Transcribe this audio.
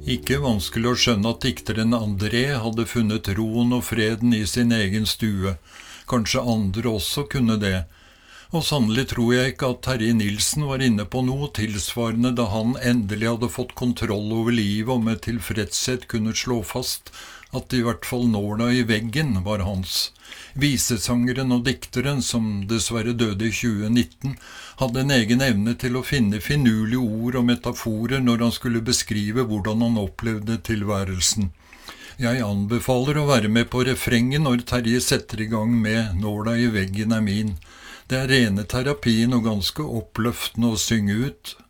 Ikke vanskelig å skjønne at dikteren André hadde funnet roen og freden i sin egen stue. Kanskje andre også kunne det. Og sannelig tror jeg ikke at Terje Nilsen var inne på noe tilsvarende da han endelig hadde fått kontroll over livet og med tilfredshet kunne slå fast at i hvert fall nåla i veggen var hans. Visesangeren og dikteren, som dessverre døde i 2019, hadde en egen evne til å finne finurlige ord og metaforer når han skulle beskrive hvordan han opplevde tilværelsen. Jeg anbefaler å være med på refrenget når Terje setter i gang med «Nåla i veggen er min». Det er rene terapien og ganske oppløftende å synge ut.